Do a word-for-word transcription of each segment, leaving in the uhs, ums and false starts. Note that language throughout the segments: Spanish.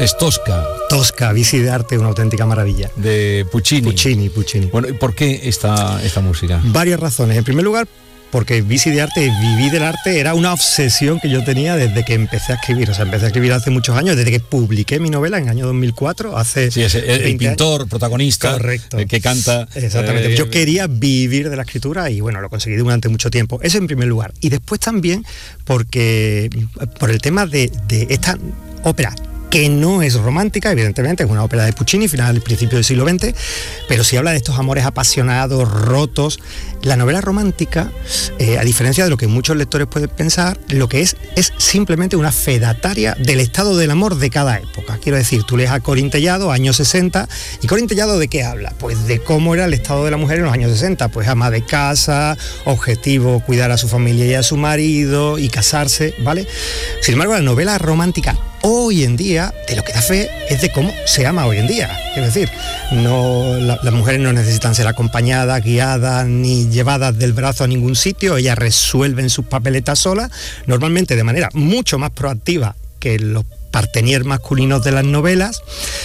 Es Tosca. Tosca, Bici de arte, una auténtica maravilla. De Puccini. Puccini, Puccini. Bueno, ¿y por qué esta, esta música? Varias razones. En primer lugar, porque Bici de arte, vivir del arte, era una obsesión que yo tenía desde que empecé a escribir. O sea, empecé a escribir hace muchos años, desde que publiqué mi novela en el año dos mil cuatro, hace sí, es el, el pintor, años. Protagonista, correcto, el que canta. Exactamente. Eh, yo quería vivir de la escritura y bueno, lo conseguí durante mucho tiempo. Eso en primer lugar. Y después también porque por el tema de, de esta ópera, que no es romántica, evidentemente, es una ópera de Puccini, final, principio del siglo veinte, pero sí habla de estos amores apasionados, rotos. La novela romántica, eh, a diferencia de lo que muchos lectores pueden pensar, lo que es es simplemente una fedataria del estado del amor de cada época. Quiero decir, tú lees a Corín Tellado, años sesenta, ¿y Corín Tellado de qué habla? Pues de cómo era el estado de la mujer en los años sesenta, pues ama de casa, objetivo cuidar a su familia y a su marido y casarse, ¿vale? Sin embargo, la novela romántica hoy en día, de lo que da fe es de cómo se ama hoy en día. Es decir, no, la, las mujeres no necesitan ser acompañadas, guiadas, ni llevadas del brazo a ningún sitio. Ellas resuelven sus papeletas solas, normalmente de manera mucho más proactiva que los partenaires masculinos de las novelas.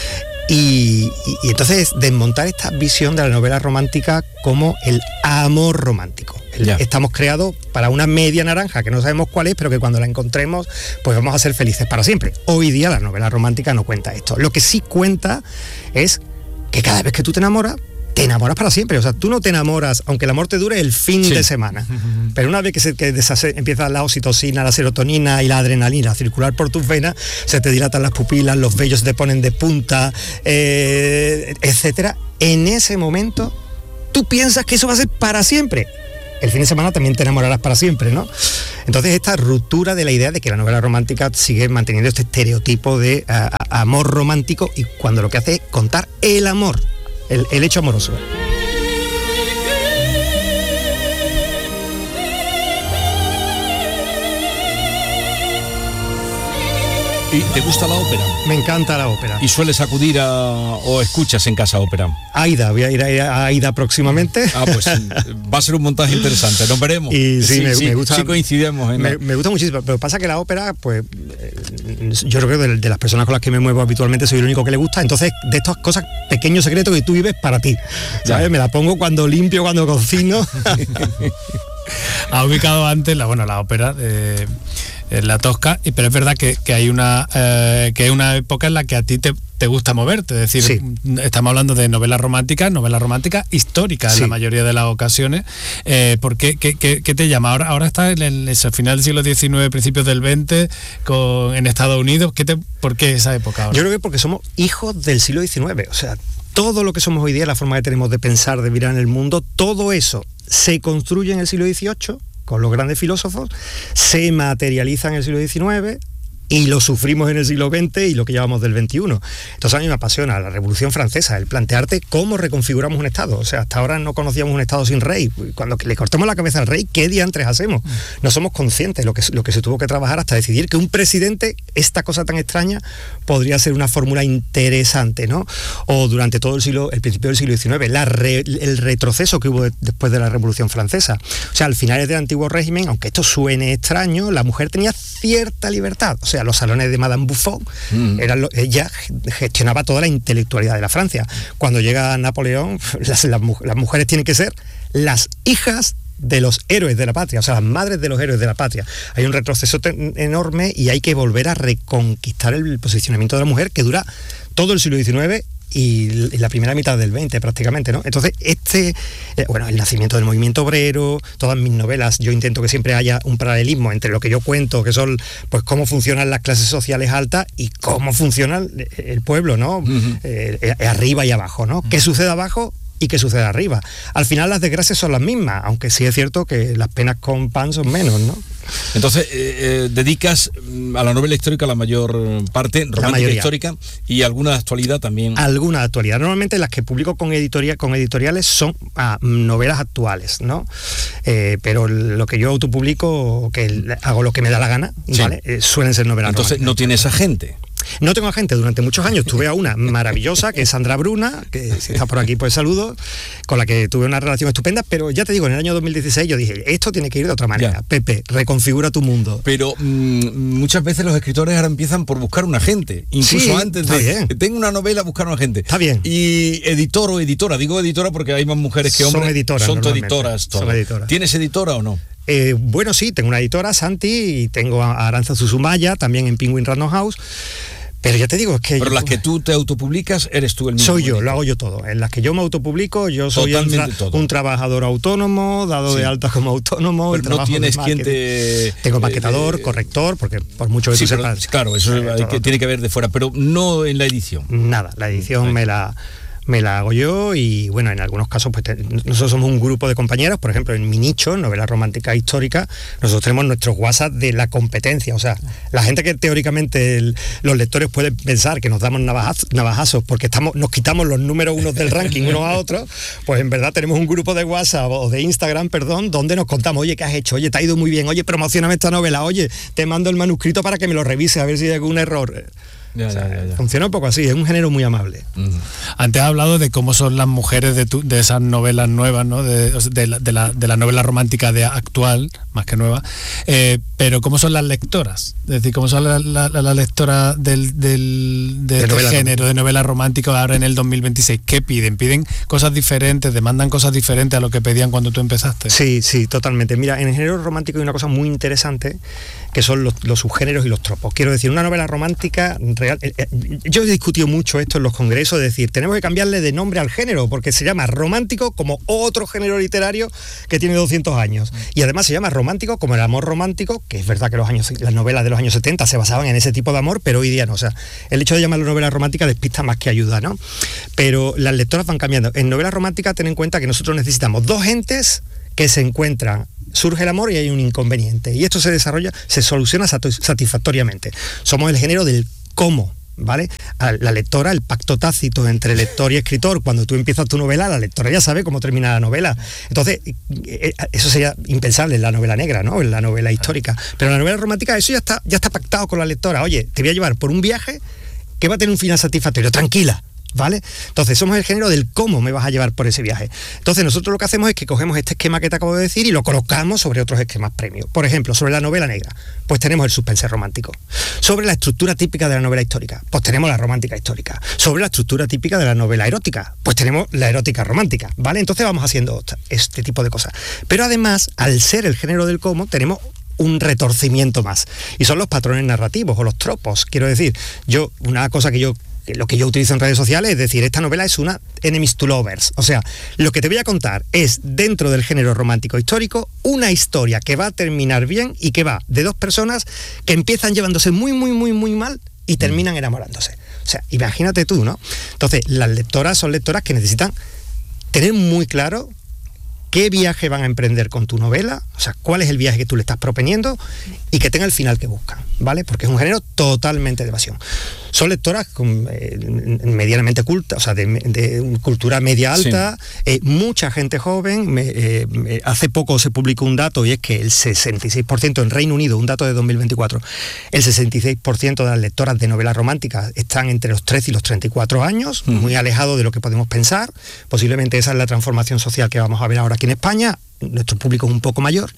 Y, y, y entonces desmontar esta visión de la novela romántica como el amor romántico. El, estamos creados para una media naranja que no sabemos cuál es, pero que cuando la encontremos pues vamos a ser felices para siempre. Hoy día la novela romántica no cuenta esto. Lo que sí cuenta es que cada vez que tú te enamoras, te enamoras para siempre. O sea, tú no te enamoras, aunque el amor te dure el fin sí. de semana. Pero una vez que, se, que deshace, empieza la oxitocina, la serotonina y la adrenalina a circular por tus venas, se te dilatan las pupilas, los vellos se te ponen de punta, eh, etcétera. En ese momento, tú piensas que eso va a ser para siempre. El fin de semana también te enamorarás para siempre, ¿no? Entonces esta ruptura de la idea de que la novela romántica sigue manteniendo este estereotipo de uh, amor romántico, y cuando lo que hace es contar el amor, el, el hecho amoroso. ¿Y te gusta la ópera? Me encanta la ópera. ¿Y sueles acudir a o escuchas en casa ópera? Aida, voy a ir a Aida próximamente. Ah, pues va a ser un montaje interesante, nos veremos. Y sí, sí, me, sí, me gusta. Sí coincidimos. En me, la... me gusta muchísimo, pero pasa que la ópera, pues yo creo que de, de las personas con las que me muevo habitualmente soy el único que le gusta, entonces de estas cosas, pequeños secretos que tú vives para ti, ¿sabes? Ya. Me la pongo cuando limpio, cuando cocino. Ha ubicado antes la, bueno, la ópera de... La Tosca, pero es verdad que, que hay una eh, que es una época en la que a ti te, te gusta moverte, es decir, sí. Estamos hablando de novelas románticas, novelas románticas históricas sí. en la mayoría de las ocasiones. Eh, ¿por qué, qué, qué, qué te llama? Ahora, ahora está en el, el final del siglo diecinueve, principios del veinte, con, en Estados Unidos. ¿Qué te, ¿Por qué esa época ahora? Yo creo que porque somos hijos del siglo diecinueve, o sea, todo lo que somos hoy día, la forma que tenemos de pensar, de mirar en el mundo, todo eso se construye en el siglo dieciocho, con los grandes filósofos, se materializa en el siglo diecinueve y lo sufrimos en el siglo veinte y lo que llevamos del veintiuno. Entonces a mí me apasiona la Revolución Francesa, el plantearte cómo reconfiguramos un Estado. O sea, hasta ahora no conocíamos un Estado sin rey. Cuando le cortemos la cabeza al rey, ¿qué diantres hacemos? No somos conscientes de lo que, lo que se tuvo que trabajar hasta decidir que un presidente, esta cosa tan extraña, podría ser una fórmula interesante, ¿no? O durante todo el siglo, el principio del siglo diecinueve, la re, el retroceso que hubo de, después de la Revolución Francesa. O sea, al finales del antiguo régimen, aunque esto suene extraño, la mujer tenía cierta libertad. O sea, los salones de Madame Buffon, mm. eran lo, ella gestionaba toda la intelectualidad de la Francia. Cuando llega Napoleón, las, las, las mujeres tienen que ser las hijas de los héroes de la patria, o sea, las madres de los héroes de la patria. Hay un retroceso enorme y hay que volver a reconquistar el posicionamiento de la mujer, que dura todo el siglo diecinueve y la primera mitad del veinte prácticamente, ¿no? Entonces, este, eh, bueno, el nacimiento del movimiento obrero, todas mis novelas, yo intento que siempre haya un paralelismo entre lo que yo cuento, que son, pues, cómo funcionan las clases sociales altas y cómo funciona el, el pueblo, ¿no? Uh-huh. Eh, eh, arriba y abajo, ¿no? Uh-huh. ¿Qué sucede abajo y qué sucede arriba? Al final las desgracias son las mismas, aunque sí es cierto que las penas con pan son menos, ¿no? Entonces, eh, eh, dedicas a la novela histórica la mayor parte, romántica histórica, y alguna actualidad también. Alguna actualidad. Normalmente las que publico con, editoria, con editoriales son ah, novelas actuales, ¿no? Eh, pero lo que yo autopublico, que hago lo que me da la gana, sí. ¿vale? Eh, suelen ser novelas Entonces, románticas. ¿no tienes agente? No tengo agente durante muchos años, tuve a una maravillosa, que es Sandra Bruna, que si está por aquí pues saludo, con la que tuve una relación estupenda, pero ya te digo, en el año dos mil dieciséis yo dije, esto tiene que ir de otra manera. Ya. Pepe, reconfigura tu mundo. Pero mmm, muchas veces los escritores ahora empiezan por buscar un agente, incluso sí, antes de, bien. tengo una novela, buscar un agente. Está bien. Y editor o editora, digo editora porque hay más mujeres que hombres. Son editoras. Son editoras. Son editoras. ¿Tienes editora o no? Eh, bueno, sí, tengo una editora, Santi, y tengo a Aranza Susumaya, también en Penguin Random House. Pero ya te digo, es que... Pero yo, las que tú te autopublicas, eres tú el mismo. Soy yo, editor. Lo hago yo todo. En las que yo me autopublico, yo soy un, tra- un trabajador autónomo, dado sí. de alta como autónomo. Pero no tienes quien te... Tengo maquetador, eh, corrector, porque por mucho que sí, tú pero, sepas... Claro, eso eh, hay que, tiene que ver de fuera, pero no en la edición. Nada, la edición Ay. me la... me la hago yo y bueno, en algunos casos pues te, nosotros somos un grupo de compañeros, por ejemplo en mi nicho, novela romántica histórica, nosotros tenemos nuestros WhatsApp de la competencia, o sea, la gente que teóricamente el, los lectores pueden pensar que nos damos navajazos, navajazos porque estamos, nos quitamos los números unos del ranking unos a otros, pues en verdad tenemos un grupo de WhatsApp o de Instagram, perdón, donde nos contamos, oye, ¿qué has hecho? Oye, te ha ido muy bien, oye, promocioname esta novela, oye, te mando el manuscrito para que me lo revise a ver si hay algún error. Ya, o sea, ya, ya, ya. Funciona un poco así, es un género muy amable. Uh-huh. Antes has hablado de cómo son las mujeres de, tu, de esas novelas nuevas, ¿no? de, de, la, de, la, de la novela romántica de actual, más que nueva, eh, pero cómo son las lectoras, es decir, cómo son las la, la, la lectoras del, del, de, de este género de novela romántica ahora en el dos mil veintiséis. ¿Qué piden? ¿Piden cosas diferentes? ¿Demandan cosas diferentes a lo que pedían cuando tú empezaste? Sí, sí, totalmente. Mira, en el género romántico hay una cosa muy interesante que son los, los subgéneros y los tropos. Quiero decir, una novela romántica real, eh, eh, yo he discutido mucho esto en los congresos, es decir, tenemos que cambiarle de nombre al género porque se llama romántico como otro género literario que tiene doscientos años y además se llama romántico como el amor romántico, que es verdad que los años, las novelas de los años setenta se basaban en ese tipo de amor, pero hoy día no, o sea, el hecho de llamarlo novela romántica despista más que ayuda, ¿no? Pero las lectoras van cambiando. En novela romántica ten en cuenta que nosotros necesitamos dos gentes que se encuentran, surge el amor y hay un inconveniente. Y esto se desarrolla, se soluciona satisfactoriamente. Somos el género del cómo, ¿vale? A la lectora, el pacto tácito entre lector y escritor, cuando tú empiezas tu novela, la lectora ya sabe cómo termina la novela. Entonces, eso sería impensable en la novela negra, ¿no? En la novela histórica. Pero en la novela romántica eso ya está, ya está pactado con la lectora. Oye, te voy a llevar por un viaje que va a tener un final satisfactorio, tranquila. ¿Vale? Entonces somos el género del cómo me vas a llevar por ese viaje. Entonces nosotros lo que hacemos es que cogemos este esquema que te acabo de decir y lo colocamos sobre otros esquemas premios. Por ejemplo, sobre la novela negra, pues tenemos el suspense romántico. Sobre la estructura típica de la novela histórica, pues tenemos la romántica histórica. Sobre la estructura típica de la novela erótica, pues tenemos la erótica romántica, ¿vale? Entonces vamos haciendo este tipo de cosas. Pero además, al ser el género del cómo, tenemos un retorcimiento más. Y son los patrones narrativos o los tropos. Quiero decir, yo, una cosa que yo lo que yo utilizo en redes sociales, es decir, esta novela es una enemies to lovers, o sea, lo que te voy a contar es, dentro del género romántico histórico, una historia que va a terminar bien y que va de dos personas que empiezan llevándose muy, muy, muy, muy mal y terminan enamorándose. O sea, imagínate tú, ¿no? Entonces, las lectoras son lectoras que necesitan tener muy claro qué viaje van a emprender con tu novela, o sea, cuál es el viaje que tú le estás proponiendo y que tenga el final que buscan, ¿vale? Porque es un género totalmente de evasión. Son lectoras con, eh, medianamente cultas, o sea, de, de cultura media alta, sí. eh, mucha gente joven. Me, eh, hace poco se publicó un dato y es que el sesenta y seis por ciento en Reino Unido, un dato de dos mil veinticuatro, el sesenta y seis por ciento de las lectoras de novelas románticas están entre los trece y los treinta y cuatro años, mm. muy alejado de lo que podemos pensar. Posiblemente esa es la transformación social que vamos a ver ahora aquí en España. Nuestro público es un poco mayor.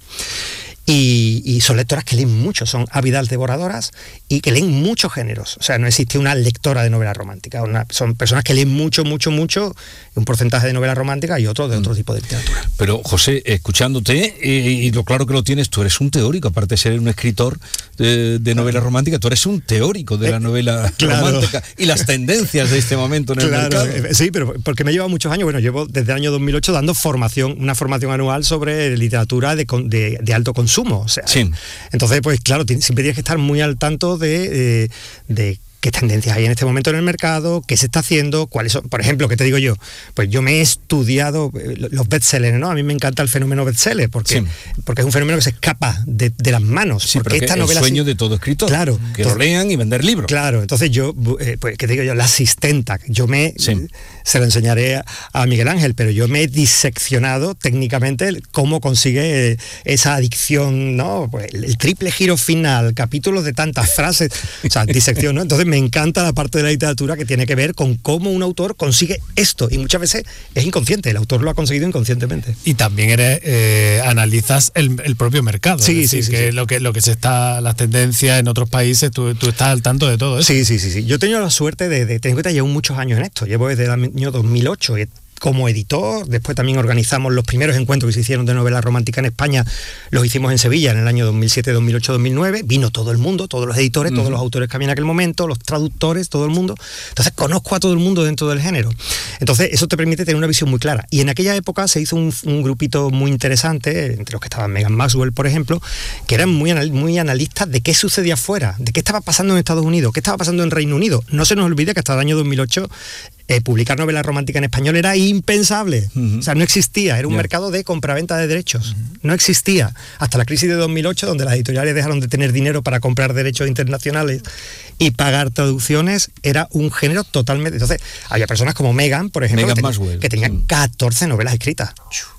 Y, y son lectoras que leen mucho, son ávidas devoradoras y que leen muchos géneros. O sea, no existe una lectora de novela romántica. Una, son personas que leen mucho, mucho, mucho, un porcentaje de novela romántica y otro de otro tipo de literatura. Pero, José, escuchándote, eh, y lo claro que lo tienes, tú eres un teórico, aparte de ser un escritor de, de novela romántica, tú eres un teórico de la eh, novela claro. romántica y las tendencias de este momento en claro, el mercado. Sí, pero porque me lleva muchos años, bueno, llevo desde el año dos mil ocho dando formación, una formación anual sobre literatura de, de, de alto consumo. O sea, sí. Entonces, pues claro, siempre tienes que estar muy al tanto de, de, de qué tendencias hay en este momento en el mercado, qué se está haciendo, cuáles son, por ejemplo, ¿qué te digo yo? Pues yo me he estudiado los bestsellers, ¿no? A mí me encanta el fenómeno bestseller, porque, sí. porque es un fenómeno que se escapa de, de las manos. Sí, porque esta novela es el sueño de todo escritor, claro, que entonces, lo lean y vender libros. Claro, entonces yo, eh, pues, ¿qué te digo yo? La asistenta, yo me, sí. se lo enseñaré a, a Miguel Ángel, pero yo me he diseccionado técnicamente cómo consigue esa adicción, ¿no? Pues el, el triple giro final, capítulos de tantas frases, o sea, disección, ¿no? Entonces me encanta la parte de la literatura que tiene que ver con cómo un autor consigue esto, y muchas veces es inconsciente, el autor lo ha conseguido inconscientemente. Y también eres, eh, analizas el, el propio mercado, sí, es decir, sí, sí, que sí. lo que lo que se está, las tendencias en otros países, tú, tú estás al tanto de todo eso. Sí, sí, sí, sí. Yo he tenido la suerte de, de tener en cuenta, llevo muchos años en esto, llevo desde el año dos mil ocho y como editor, después también organizamos los primeros encuentros que se hicieron de novela romántica en España, los hicimos en Sevilla en el año dos mil siete, dos mil ocho, dos mil nueve, vino todo el mundo, todos los editores, uh-huh. todos los autores que había en aquel momento, los traductores, todo el mundo, entonces conozco a todo el mundo dentro del género, entonces eso te permite tener una visión muy clara, y en aquella época se hizo un, un grupito muy interesante, entre los que estaban Megan Maxwell, por ejemplo, que eran muy, anal- muy analistas de qué sucedía afuera, de qué estaba pasando en Estados Unidos, qué estaba pasando en Reino Unido. No se nos olvide que hasta el año dos mil ocho Eh, publicar novela romántica en español era impensable, uh-huh. o sea, no existía, era un yeah. mercado de compraventa de derechos, uh-huh. no existía, hasta la crisis de dos mil ocho, donde las editoriales dejaron de tener dinero para comprar derechos internacionales y pagar traducciones, era un género totalmente... Entonces, había personas como Megan, por ejemplo, Megan que, ten, que tenían mm. catorce novelas escritas.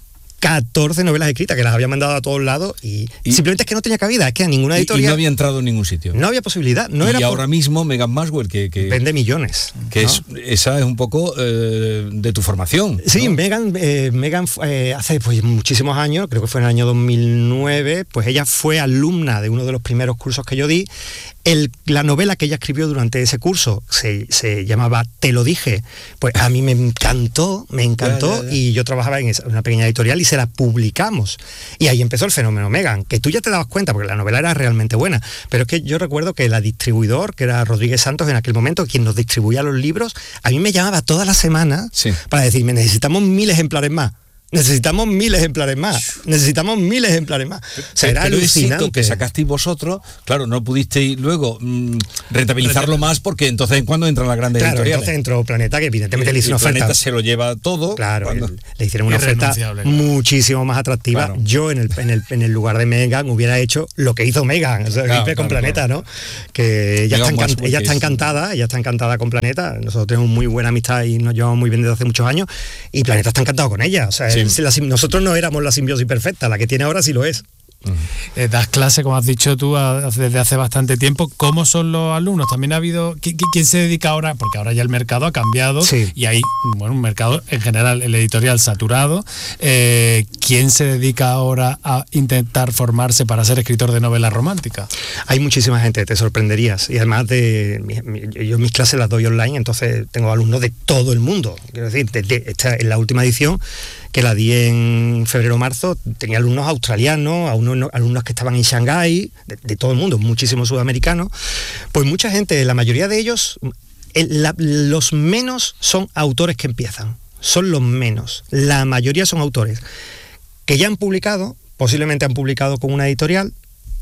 catorce novelas escritas que las había mandado a todos lados y, y simplemente es que no tenía cabida, es que a ninguna editorial... Y, y no había entrado en ningún sitio. No había posibilidad. No y era ahora por... mismo Megan Maxwell, que, que... vende millones. Que ¿no? es, esa es un poco eh, de tu formación. Sí, ¿no? Megan, eh, Megan eh, hace pues, muchísimos años, creo que fue en el año dos mil nueve, pues ella fue alumna de uno de los primeros cursos que yo di. El, la novela que ella escribió durante ese curso se, se llamaba Te lo dije, pues a mí me encantó, me encantó ya, ya, ya. Y yo trabajaba en esa, una pequeña editorial y se la publicamos y ahí empezó el fenómeno Megan, que tú ya te dabas cuenta porque la novela era realmente buena, pero es que yo recuerdo que la distribuidor, que era Rodríguez Santos en aquel momento, quien nos distribuía los libros, a mí me llamaba toda la semana sí. para decirme necesitamos mil ejemplares más. Necesitamos mil ejemplares más, necesitamos mil ejemplares más. O sea, era pero alucinante. Éxito que sacasteis vosotros, claro, no pudisteis luego mmm, rentabilizarlo más porque entonces en cuando entran las grandes claro, editoriales. Entonces entró Planeta, que evidentemente y, le hizo una oferta. Planeta se lo lleva todo. Claro, cuando... el, le hicieron una oferta muchísimo más atractiva. Claro. Yo en el, en, el, en el lugar de Megan hubiera hecho lo que hizo Megan, o sea, claro, con claro, Planeta, claro. ¿no? Que ella, está, encant- ella está encantada, ella está encantada con Planeta. Nosotros tenemos muy buena amistad y nos llevamos muy bien desde hace muchos años y Planeta está encantado con ella. O sea, sí. la, nosotros no éramos la simbiosis perfecta, la que tiene ahora sí lo es. Uh-huh. Eh, das clase, como has dicho tú, a, desde hace bastante tiempo. ¿Cómo son los alumnos? También ha habido... ¿Quién, quién se dedica ahora? Porque ahora ya el mercado ha cambiado sí. y hay, bueno, un mercado en general, el editorial saturado. Eh, ¿Quién se dedica ahora a intentar formarse para ser escritor de novela romántica? Hay muchísima gente, te sorprenderías. Y además de... Mi, mi, yo mis clases las doy online, entonces tengo alumnos de todo el mundo. Quiero decir, desde esta, en la última edición, que la di en febrero-marzo, tenía alumnos australianos, alumnos, alumnos que estaban en Shanghái, de, de todo el mundo, muchísimos sudamericanos. Pues mucha gente, la mayoría de ellos, el, la, los menos son autores que empiezan, son los menos. La mayoría son autores que ya han publicado, posiblemente han publicado con una editorial,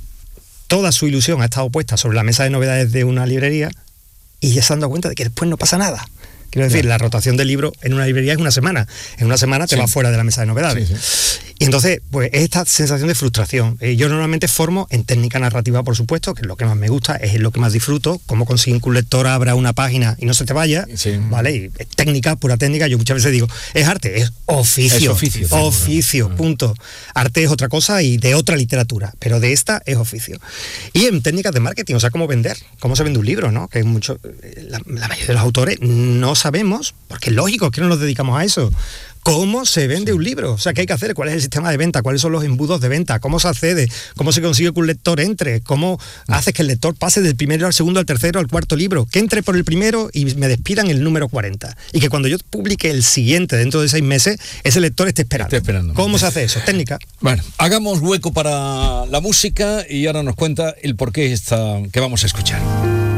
toda su ilusión ha estado puesta sobre la mesa de novedades de una librería y ya se han dado cuenta de que después no pasa nada. Quiero decir, yeah. la rotación del libro en una librería es una semana. En una semana te sí. vas fuera de la mesa de novedades. Sí, sí. Y entonces, pues esta sensación de frustración. Eh, yo normalmente formo en técnica narrativa, por supuesto, que es lo que más me gusta, es lo que más disfruto, cómo conseguir que un lector abra una página y no se te vaya, sí. ¿vale? Y es técnica, pura técnica. Yo muchas veces digo, es arte, es oficio. Es oficio. Oficio, sí. punto. Arte es otra cosa y de otra literatura, pero de esta es oficio. Y en técnicas de marketing, o sea, cómo vender, cómo se vende un libro, ¿no? Que mucho, la, la mayoría de los autores no sabemos, porque es lógico que no nos dedicamos a eso, cómo se vende sí. un libro, o sea, qué hay que hacer, cuál es el sistema de venta, cuáles son los embudos de venta, cómo se accede, cómo se consigue que un lector entre, cómo no. haces que el lector pase del primero al segundo, al tercero, al cuarto libro, que entre por el primero y me despidan el número cuarenta, y que cuando yo publique el siguiente dentro de seis meses, ese lector esté esperando. Esté esperando. ¿Cómo se hace eso? Técnica. Bueno, hagamos hueco para la música y ahora nos cuenta el porqué esta que vamos a escuchar.